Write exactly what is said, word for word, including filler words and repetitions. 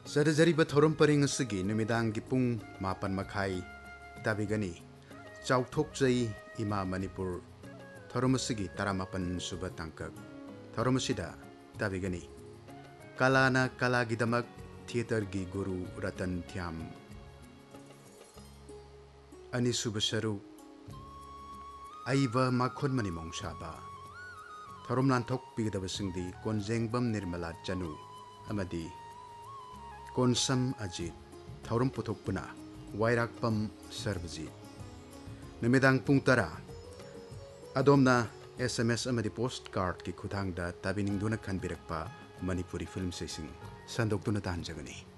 ꯆꯠꯊꯖꯔꯤꯕ ꯊꯧꯔꯝ ꯄꯔꯤꯡ ꯑꯁꯤꯒꯤ ꯅꯨꯃꯤꯗꯥꯡꯒꯤ ꯄꯨꯡ ꯃꯥꯄꯟ ꯃꯈꯥꯏ ꯇꯥꯕꯤꯒꯅꯤ꯫ ꯆꯥꯎꯊꯣꯛꯆꯩ ꯏꯃꯥ ꯃꯅꯤꯄꯨꯔ ꯊꯧꯔꯝ ꯑꯁꯤꯒꯤ ꯇꯔꯥꯃꯥꯄꯟ ꯁꯨꯕ ꯇꯥꯡꯀꯛ ꯊꯧꯔꯝ ꯑꯁꯤꯗ ꯇꯥꯕꯤꯒꯅꯤ꯫ ꯀꯂꯥꯅ ꯀꯂꯥꯒꯤꯗꯃꯛ ꯊꯤꯌꯦꯇꯔꯒꯤ ꯒꯨꯔꯨ ꯔꯇꯟ ꯊ꯭ꯌꯥꯝ, ꯑꯅꯤꯁꯨꯕ ꯁꯔꯨꯛ ꯑꯏꯕ ꯃꯈꯣꯟ ꯃꯅꯤꯃꯣꯡ ꯁꯥꯕ ꯊꯧꯔꯝ ꯂꯥꯟꯊꯣꯛꯄꯤꯒꯗꯕꯁꯤꯡꯗꯤ ꯀꯣꯟꯖꯦꯡꯕꯝ ꯅꯤꯔꯃꯂꯥ ꯆꯅꯨ ꯑꯃꯗꯤ ꯀꯣꯟꯁꯝ ꯑꯖꯤꯠ, ꯊꯧꯔꯝ ꯄꯨꯊꯣꯛꯄꯅ ꯋꯥꯏꯔꯥꯛꯄꯝ ꯁꯔꯕꯖꯤꯠ꯫ ꯅꯨꯃꯤꯗꯥꯡ ꯄꯨꯡ ꯇꯔꯥ ꯑꯗꯣꯝꯅ ꯑꯦꯁ ꯑꯦꯝ ꯑꯦꯁ ꯑꯃꯗꯤ ꯄꯣꯁꯠ ꯀꯥꯔꯠꯀꯤ ꯈꯨꯠꯊꯥꯡꯗ ꯇꯥꯕꯤꯅꯤꯡꯗꯨꯅ ꯈꯟꯕꯤꯔꯛꯄ ꯃꯅꯤꯄꯨꯔꯤ ꯐꯤꯂꯝꯁꯤꯡ ꯁꯟꯗꯣꯛꯇꯨꯅ ꯇꯥꯍꯟꯖꯒꯅꯤ꯫